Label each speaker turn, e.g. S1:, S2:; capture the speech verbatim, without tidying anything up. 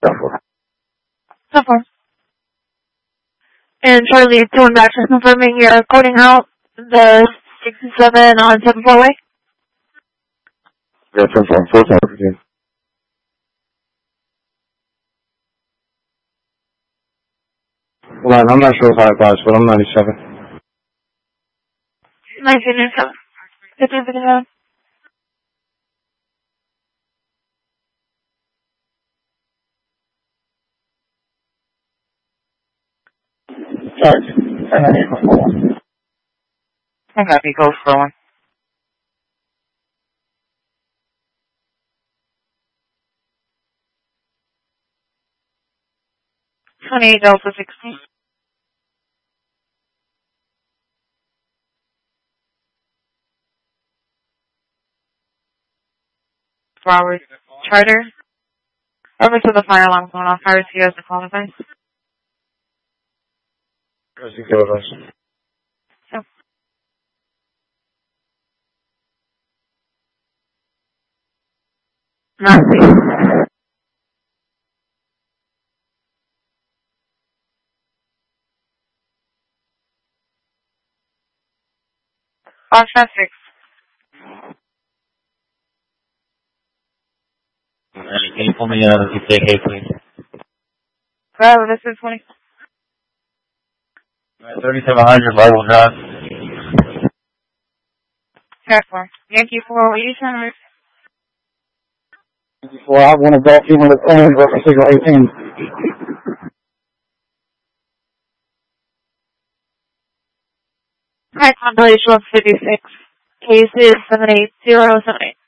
S1: So far. And Charlie, going back to confirming you're coding out the sixty-seven on seven four way?
S2: Yeah, ten four, four seventeen. Hold on, I'm not sure if I applied, but I'm ninety-seven.
S1: nineteen ninety-seven. fifteen fifty-seven.
S2: Charge. I got me ghost for one.
S1: twenty-eight Delta sixteen. Forward. Charter. Over to the fire alarm going off. Fire C S to call advice.
S2: Where's the code advice?
S1: So. Nothing. Foxtrot six.
S3: Can you pull me out of the J K, please?
S1: Bravo, this is twenty.
S3: thirty-seven hundred Bible Drive.
S1: Check for. Yankee four, East Center.
S2: Well, I want to golf you with plans for signal eighteen.
S1: High population of fifty-six. Cases seven eight zero seven eight.